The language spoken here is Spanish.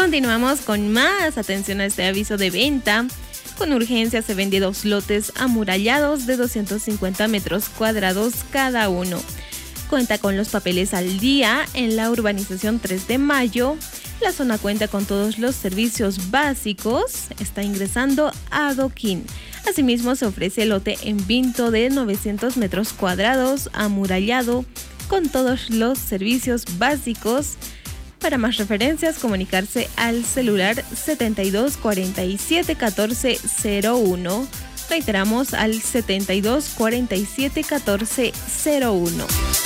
Continuamos con más. Atención a este aviso de venta. Con urgencia se vende 2 lotes amurallados de 250 metros cuadrados cada uno. Cuenta con los papeles al día en la urbanización 3 de Mayo. La zona cuenta con todos los servicios básicos. Está ingresando adoquín. Asimismo, se ofrece lote en Vinto de 900 metros cuadrados amurallado con todos los servicios básicos. Para más referencias, comunicarse al celular 72 47 14 01. Reiteramos al 72 47 14 01.